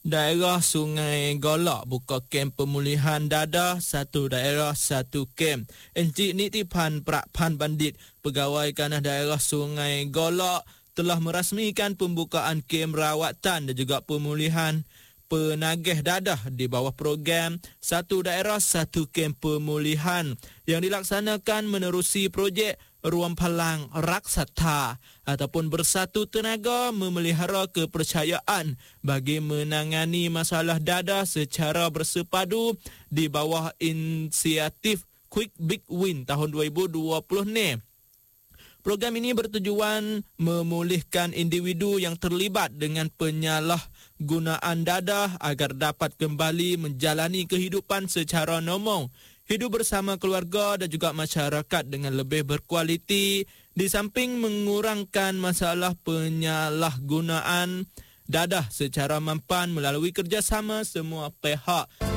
Daerah Sungai Golok buka kem pemulihan dadah, satu daerah satu kem. Encik Niti Pan Prakpan Bandit, Pegawai Kanah Daerah Sungai Golok telah merasmikan pembukaan kem rawatan dan juga pemulihan penagih dadah di bawah program Satu Daerah Satu Kem Pemulihan yang dilaksanakan menerusi projek Ruang Palang Raksasa ataupun bersatu tenaga memelihara kepercayaan bagi menangani masalah dadah secara bersepadu di bawah inisiatif Quick Big Win tahun 2020 ni. Program ini bertujuan memulihkan individu yang terlibat dengan penyalahgunaan dadah agar dapat kembali menjalani kehidupan secara normal, hidup bersama keluarga dan juga masyarakat dengan lebih berkualiti, di samping mengurangkan masalah penyalahgunaan dadah secara mampan melalui kerjasama semua pihak.